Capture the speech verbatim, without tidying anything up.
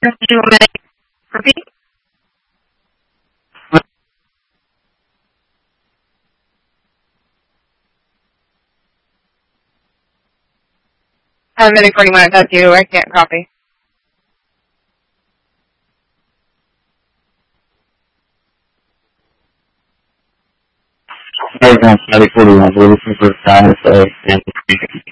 Do you want me to repeat? I'm in recording when I talk to you. I can't copy. I was on study forty-one, we're looking for a guy, so, and